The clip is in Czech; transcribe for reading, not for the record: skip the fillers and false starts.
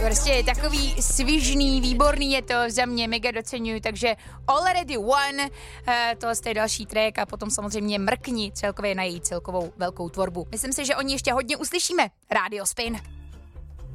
Prostě je takový svižný, výborný je to, za mě mega doceňuju, takže Already One, tohle je další track a potom samozřejmě mrkni celkově na její celkovou velkou tvorbu. Myslím si, že oni ještě hodně uslyšíme. Radio Spin.